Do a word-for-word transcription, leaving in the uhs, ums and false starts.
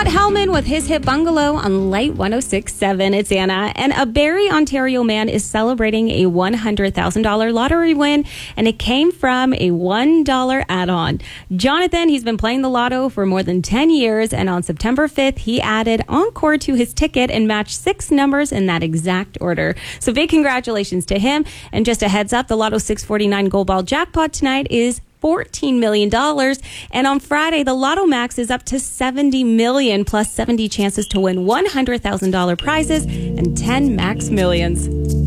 Scott Hellman with his hit Bungalow on Light one oh six point seven. It's Anna. And a Barrie, Ontario man is celebrating a one hundred thousand dollars lottery win, and it came from a one dollar add-on. Jonathan, he's been playing the lotto for more than ten years, and on September fifth, he added Encore to his ticket and matched six numbers in that exact order. So big congratulations to him. And just a heads up, the Lotto six forty-nine Gold Ball jackpot tonight is fourteen million dollars. And on Friday, the Lotto Max is up to seventy million dollars plus seventy chances to win one hundred thousand dollars prizes and ten Max Millions.